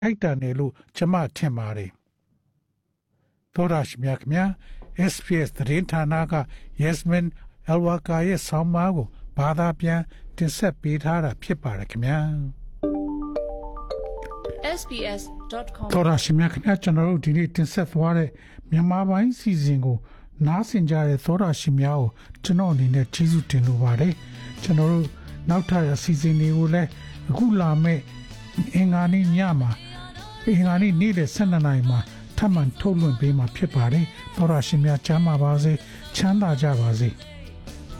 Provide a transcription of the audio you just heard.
ထိုက်တန်တယ်လို့ကျွန်မထင်ပါတယ်သောရရှိမြခင်ဗျာ SPS သတင်းဌာနက Yasmin Alwaka ရဲ့ဆောင်းပါးကိုဘာသာပြန်တင်ဆက်ပေးထားတာဖြစ်ပါတယ်ခင်ဗျာ sbs.com သောရရှိမြခင်ဗျာကျွန်တော်တို့ဒီနေ့တင်ဆက်သွားတဲ့မြန်မာပိုင်းစီစဉ်ကိုနားဆင်ကြတဲ့သောရရှိမြကိုကျွန်တော်အနေနဲ့ကျေးဇူးတင်လိုပါတယ်ကျွန်တော်တို့နောက်ထပ်အစီအစဉ်တွေကိုလည်းအခုလာမယ့်အင်္ဂါနေ့ညမှာအင်္ဂါနေ့နေ့လယ်12နာရီမှာထပ်မံထုတ်လွှင့်ပေးမှာဖြစ်ပါတယ်သောရရှိမြချမ်းသာပါစေချမ်းသာကြပါစေ